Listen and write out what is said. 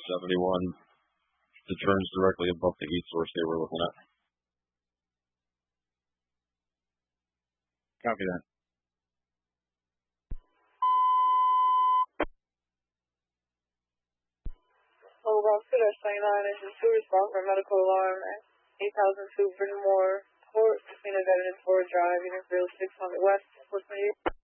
71. It turns directly above the heat source they were looking at. Copy that. Over on Cedar 29, this is 2 response for medical alarm at 8002 Bryn Mawr Court, Casino Veterans Board Drive, Unit 06 on the west, 428.